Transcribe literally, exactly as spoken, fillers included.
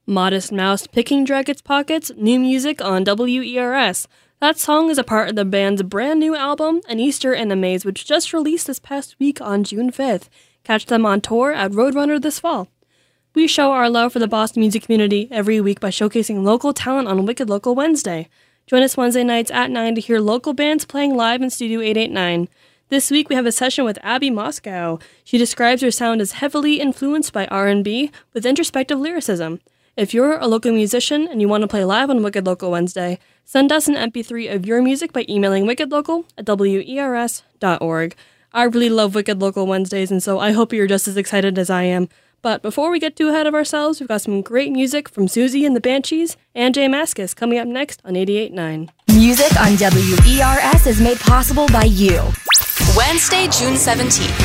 Modest Mouse Picking Dragons Pockets, new music on W E R S. That song is a part of the band's brand new album, An Easter in a Maze, which just released this past week on June fifth. Catch them on tour at Roadrunner this fall. We show our love for the Boston music community every week by showcasing local talent on Wicked Local Wednesday. Join us Wednesday nights at nine to hear local bands playing live in Studio eight eighty-nine. This week we have a session with Abby Moscow. She describes her sound as heavily influenced by R and B with introspective lyricism. If you're a local musician and you want to play live on Wicked Local Wednesday, send us an M P three of your music by emailing wickedlocal at W E R S dot org. I really love Wicked Local Wednesdays, and so I hope you're just as excited as I am. But before we get too ahead of ourselves, we've got some great music from Susie and the Banshees and Jay Mascis coming up next on eighty-eight point nine. Music on W E R S is made possible by you. Wednesday, June seventeenth.